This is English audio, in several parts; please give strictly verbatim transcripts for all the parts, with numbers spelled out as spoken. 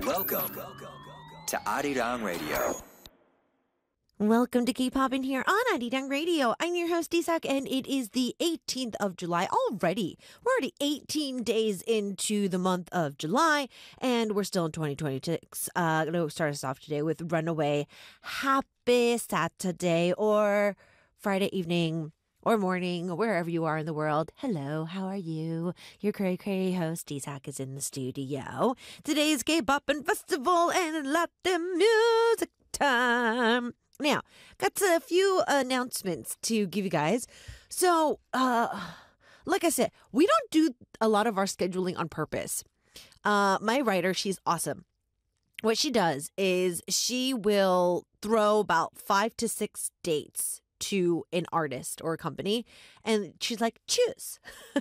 Welcome to Arirang Radio. Welcome to K-Pop in here on Arirang Radio. I'm your host, Isak, and it is the eighteenth of July already. We're already eighteen days into the month of July, and we're still in twenty twenty-six. Uh, I'm going to start us off today with Runaway. Happy Saturday or Friday evening or morning, wherever you are in the world. Hello, how are you? Your cray cray host, Isak, is in the studio. Today's K-Pop and Festival and Latin music time. Now, got a few announcements to give you guys. So, uh, like I said, we don't do a lot of our scheduling on purpose. Uh, my writer, she's awesome. What she does is she will throw about five to six dates to an artist or a company, and she's like, choose.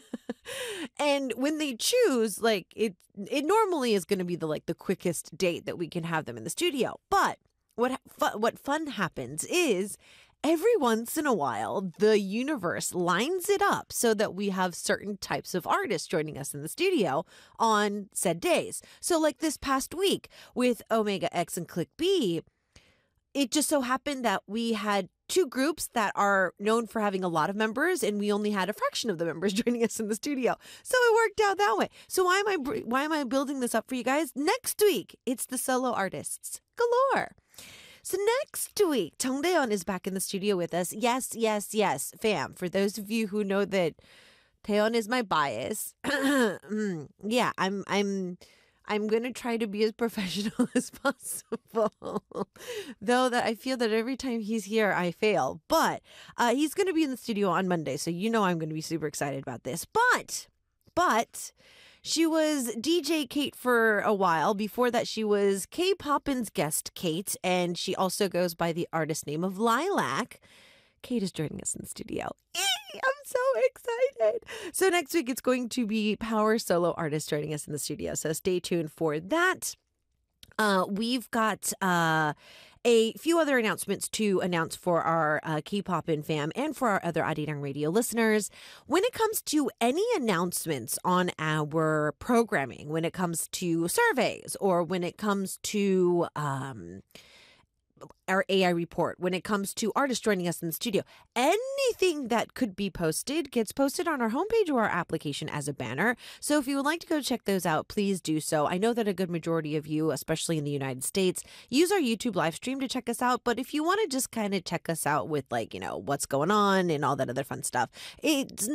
And when they choose, like it, it normally is going to be the like the quickest date that we can have them in the studio. But what fu- what fun happens is every once in a while, the universe lines it up so that we have certain types of artists joining us in the studio on said days. So like this past week with Omega X and Click B, it just so happened that we had two groups that are known for having a lot of members, and we only had a fraction of the members joining us in the studio. So it worked out that way. So why am I why am I building this up for you guys? Next week, it's the solo artists galore. So next week, Jung Daeon is back in the studio with us. Yes, yes, yes, fam. For those of you who know that Daeon is my bias, yeah, I'm I'm. I'm going to try to be as professional as possible, though that I feel that every time he's here, I fail. But uh, he's going to be in the studio on Monday, so you know I'm going to be super excited about this. But, but she was D J Kate for a while. Before that, she was K-Poppin's guest Kate, and she also goes by the artist name of Lilac. Kate is joining us in the studio. Eee, I'm so excited. So next week, it's going to be Power Solo Artist joining us in the studio. So stay tuned for that. Uh, we've got uh, a few other announcements to announce for our uh, K-Poppin fam and for our other Arirang Radio listeners. When it comes to any announcements on our programming, when it comes to surveys, or when it comes to Um, our A I report, when it comes to artists joining us in the studio, anything that could be posted gets posted on our homepage or our application as a banner. So if you would like to go check those out, please do so. I know that a good majority of you, especially in the United States, use our YouTube live stream to check us out. But if you want to just kind of check us out with like, you know, what's going on and all that other fun stuff, it's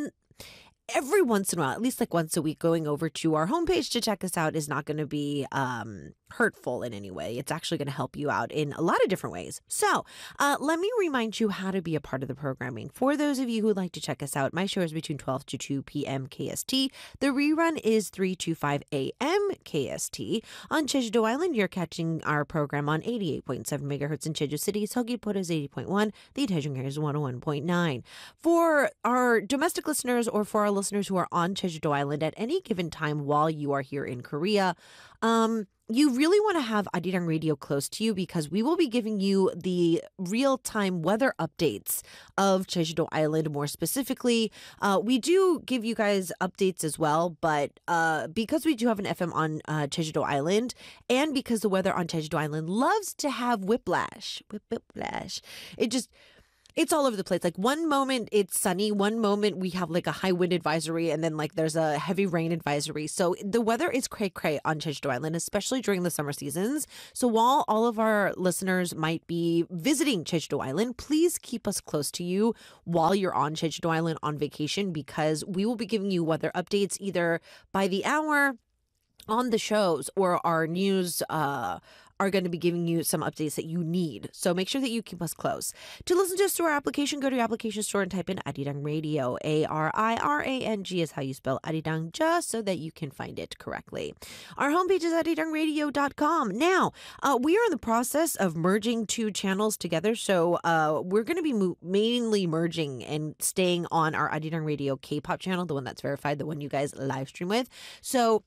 every once in a while, at least like once a week, going over to our homepage to check us out is not going to be um, hurtful in any way. It's actually going to help you out in a lot of different ways. So uh, let me remind you how to be a part of the programming. For those of you who would like to check us out, my show is between twelve to two p.m. K S T. The rerun is three to five a.m. K S T. On Jeju-do Island, you're catching our program on eighty-eight point seven megahertz in Jeju City. Seogwipo is eighty point one. The Daejeon area is one oh one point nine. For our domestic listeners or for our listeners who are on Jeju-do Island at any given time while you are here in Korea, um, you really want to have Arirang Radio close to you because we will be giving you the real-time weather updates of Jeju-do Island more specifically. Uh, we do give you guys updates as well, but uh, because we do have an F M on uh, Jeju-do Island and because the weather on Jeju-do Island loves to have whiplash, whip, whiplash, it just... it's all over the place. Like one moment it's sunny, one moment we have like a high wind advisory, and then like there's a heavy rain advisory. So the weather is cray cray on Jeju-do Island, especially during the summer seasons. So while all of our listeners might be visiting Jeju-do Island, please keep us close to you while you're on Jeju-do Island on vacation, because we will be giving you weather updates either by the hour on the shows, or our news uh, are going to be giving you some updates that you need. So make sure that you keep us close. To listen to us through our application, go to your application store and type in Arirang Radio. A R I R A N G is how you spell Arirang, just so that you can find it correctly. Our homepage is arirang radio dot com. Now, uh, we are in the process of merging two channels together. So uh, we're going to be mo- mainly merging and staying on our Arirang Radio K-pop channel, the one that's verified, the one you guys live stream with. So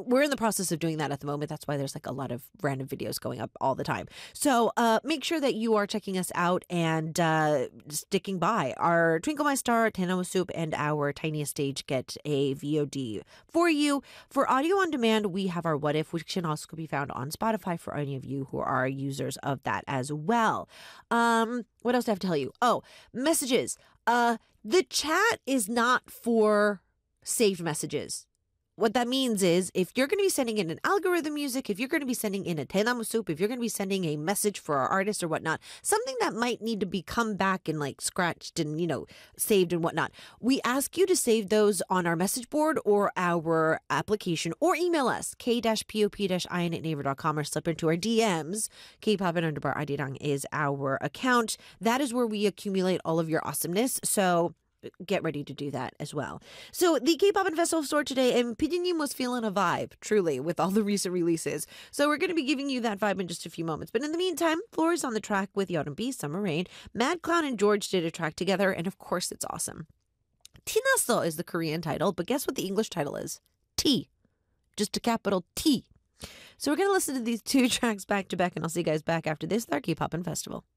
we're in the process of doing that at the moment. That's why there's like a lot of random videos going up all the time. So uh, make sure that you are checking us out and uh, sticking by. Our Twinkle My Star, Tanamo Soup, and our Tiniest Stage get a V O D for you. For audio on demand, we have our What If, which can also be found on Spotify for any of you who are users of that as well. Um, what else do I have to tell you? Oh, messages. Uh, the chat is not for saved messages. What that means is if you're going to be sending in an algorithm music, if you're going to be sending in a Tenamu soup, if you're going to be sending a message for our artist or whatnot, something that might need to be come back and like scratched and, you know, saved and whatnot, we ask you to save those on our message board or our application or email us, k-pop-in at naver dot com or slip into our D Ms. K-popin underbar arirang is our account. That is where we accumulate all of your awesomeness. So get ready to do that as well. So the K-Pop and Festival store today, and Pidinim was feeling a vibe, truly, with all the recent releases. So we're going to be giving you that vibe in just a few moments. But in the meantime, Floor is on the track with Yeonbi, Summer Rain. Mad Clown and George did a track together, and of course it's awesome. Tinaso is the Korean title, but guess what the English title is? T. Just a capital T. So we're going to listen to these two tracks back to back, and I'll see you guys back after this with our K-Pop and Festival.